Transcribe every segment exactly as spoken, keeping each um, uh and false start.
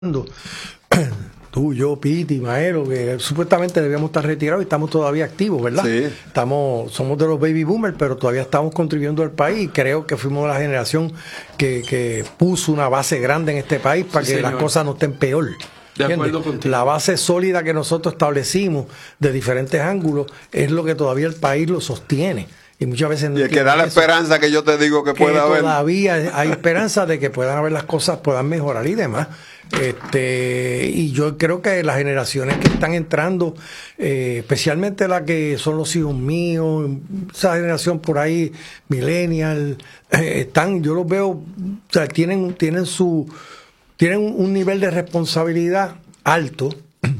Tú, yo, Piti, Maero, que supuestamente debíamos estar retirados y estamos todavía activos, ¿verdad? Sí. Estamos, somos de los baby boomers, pero todavía estamos contribuyendo al país. Creo que fuimos la generación que, que puso una base grande en este país para Sí, que señor. las cosas no estén peor. De acuerdo ¿Entiendes? contigo. La base sólida que nosotros establecimos de diferentes ángulos es lo que todavía el país lo sostiene. Y muchas veces no Y el que da la entienden eso. esperanza que yo te digo que, Que pueda haber. todavía hay esperanza de que puedan haber las cosas, puedan mejorar y demás. Este, y yo creo que las generaciones que están entrando, eh, especialmente las que son los hijos míos, esa generación por ahí, millennial, eh, están, yo los veo, o sea, tienen, tienen su, tienen un, un nivel de responsabilidad alto.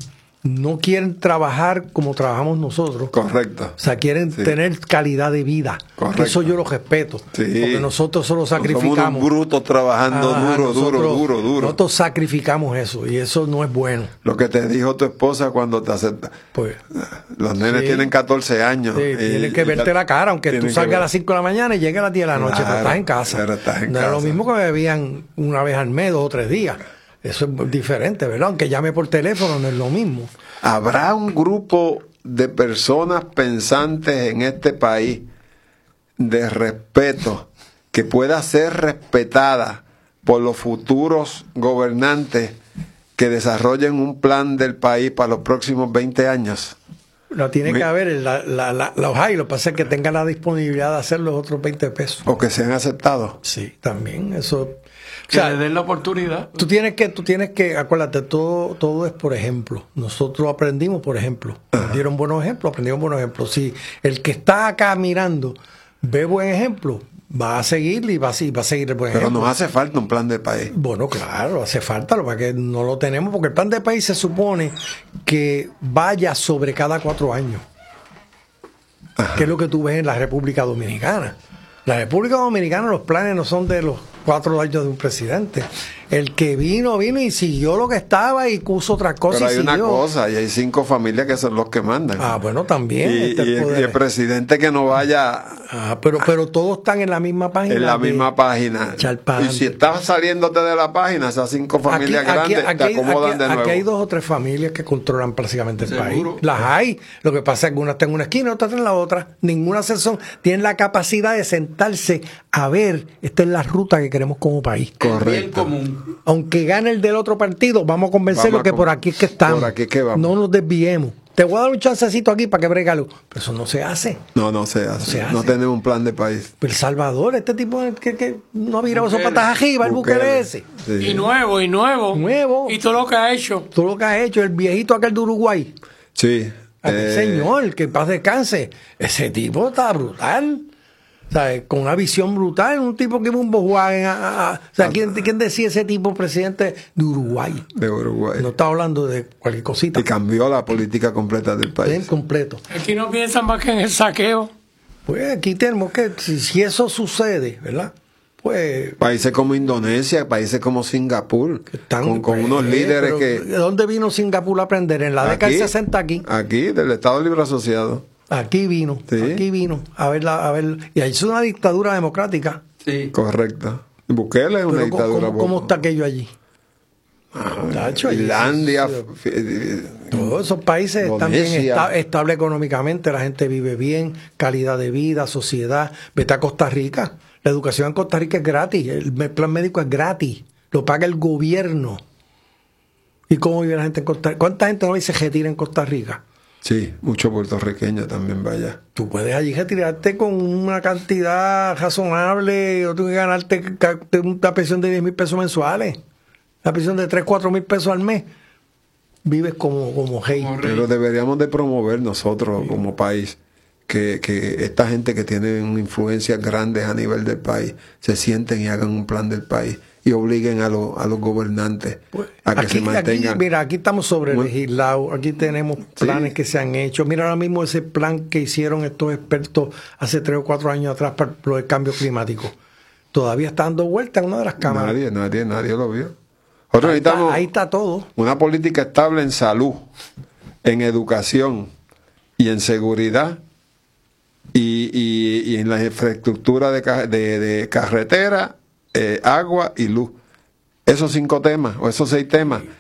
No quieren trabajar como trabajamos nosotros. Correcto. O sea, quieren Sí. tener calidad de vida. Correcto. Eso yo lo respeto. Sí. Porque nosotros solo sacrificamos. Somos unos brutos trabajando Ajá, duro, duro, nosotros- duro, duro. Nosotros sacrificamos eso y eso no es bueno. Lo que te dijo tu esposa cuando te acepta. Pues Los nenes Sí. tienen catorce años. sí, y- tienes que y verte ya- la cara, aunque tienen tú que salgas ver. a las cinco de la mañana y llegues a las diez de la noche, pero Claro, estás en casa. pero estás en no es lo casa. mismo que me bebían una vez al mes, dos o tres días. Eso es diferente, ¿verdad? Aunque llame por teléfono, no es lo mismo. ¿Habrá un grupo de personas pensantes en este país de respeto que pueda ser respetada por los futuros gobernantes que desarrollen un plan del país para los próximos veinte años? Lo tiene Mi- que haber, la, la, la, los hay, lo que pasa es que tengan la disponibilidad de hacer los otros veinte pesos. O que sean aceptados. Sí, también, eso. O Que sea, le den la oportunidad. Tú tienes que, tú tienes que, acuérdate, todo, todo es por ejemplo. Nosotros aprendimos por ejemplo. Nos dieron buenos ejemplos, aprendimos buenos ejemplos. Si el que está acá mirando ve buen ejemplo, va a seguirle y va a, y va a seguir el buen Pero ejemplo. nos hace falta un plan de país. Bueno, claro, hace falta, lo que pasa es que no lo tenemos, porque el plan de país se supone que vaya sobre cada cuatro años. Que es lo que tú ves en la República Dominicana. La República Dominicana, los planes no son de los cuatro años de un presidente. El que vino, vino y siguió lo que estaba y puso otra cosa. Pero y hay una siguió. cosa, y hay cinco familias que son los que mandan. Ah, bueno, también. y, este y el, poder. y el presidente que no vaya Ah, pero, pero todos están en la misma página. en la de- misma página. echar pa' Y adelante. si estás saliéndote de la página, esas cinco familias Aquí- aquí- grandes aquí te hay- acomodan aquí- de nuevo. aquí hay dos o tres familias que controlan prácticamente el Seguro. país. Las hay. Lo que pasa es que unas están en una esquina, otras en la otra. Ninguna sesión tienen la capacidad de sentarse a ver, esta es la ruta que queremos como país. El bien Correcto. común. Aunque gane el del otro partido, vamos a convencerlo Vamos a que con- por aquí es que estamos. por aquí es que vamos. No nos desviemos. Te voy a dar un chancecito aquí para que bregalo. Pero eso no se hace. No, no se hace. se No hace. tenemos un plan de país. El Salvador, este tipo que, que no ha virado esos Bukele. patas arriba, el Bukele Bukele. ese. Sí. Y nuevo, y nuevo. Nuevo. Y todo lo que ha hecho. Todo lo que ha hecho, el viejito aquel de Uruguay. Sí. Aquel Eh, señor, que en paz descanse. Ese tipo está brutal. O sea, con una visión brutal. Un tipo que iba a un Volkswagen. a- a- a- o sea, ¿quién, ¿quién decía ese tipo presidente de Uruguay? de Uruguay. No está hablando de cualquier cosita. Y cambió la política completa del Bien país. completo. Aquí no piensan más que en el saqueo. Pues aquí tenemos que, si, si eso sucede, ¿verdad? Pues Países como Indonesia, países como Singapur, están con, con unos pues, líderes pero que... ¿de dónde vino Singapur a aprender? En la década del sesenta aquí. Aquí, del Estado Libre Asociado. Aquí vino. Sí. Aquí vino. A ver, la, a ver. Y ahí es una dictadura democrática. Sí. Correcto. Bukele es una Pero dictadura. ¿cómo, cómo boba. está aquello allí? Tacho, allí- Islandia, sí, f- eh, todos esos países están bien Indonesia. esta- estables económicamente, la gente vive bien, calidad de vida, sociedad. Vete a Costa Rica. La educación en Costa Rica es gratis, el me- plan médico es gratis, lo paga el gobierno. ¿Y cómo vive la gente en Costa Rica? ¿Cuánta gente no se retira en Costa Rica? sí, muchos puertorriqueños también vaya. Tú puedes allí retirarte con una cantidad razonable, o tú que ganarte ca- una pensión de diez mil pesos mensuales, una pensión de tres, cuatro mil pesos al mes. Vives como, como rey. Como Pero deberíamos de promover nosotros como país que, que esta gente que tiene una influencias grandes a nivel del país se sienten y hagan un plan del país y obliguen a, los a los gobernantes Pues, a que aquí, se mantengan. aquí, mira, aquí estamos sobre Muy- legislados, aquí tenemos planes Sí. que se han hecho. Mira ahora mismo ese plan que hicieron estos expertos hace tres o cuatro años atrás para lo del cambio climático. Todavía está dando vuelta en una de las cámaras. Nadie, nadie, nadie lo vio. Nosotros Ahí está, necesitamos ahí está todo. una política estable en salud, en educación y en seguridad y, y- y en la infraestructura de, ca- de- de carretera, eh, agua y luz. esos cinco temas o esos seis temas